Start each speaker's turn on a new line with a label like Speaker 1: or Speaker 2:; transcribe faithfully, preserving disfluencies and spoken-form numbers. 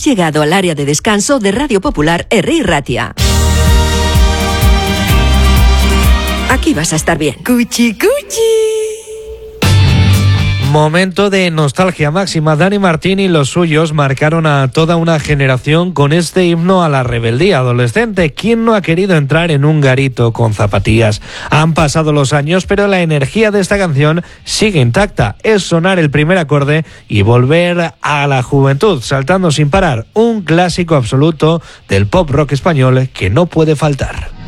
Speaker 1: Has llegado al área de descanso de Radio Popular Herri Ratia. Aquí vas a estar bien. Cuchi, cuchi.
Speaker 2: Momento de nostalgia máxima. Dani Martín y los suyos marcaron a toda una generación con este himno a la rebeldía adolescente. ¿Quién no ha querido entrar en un garito con zapatillas? Han pasado los años, pero la energía de esta canción sigue intacta. Es sonar el primer acorde y volver a la juventud, saltando sin parar. Un clásico absoluto del pop rock español que no puede faltar.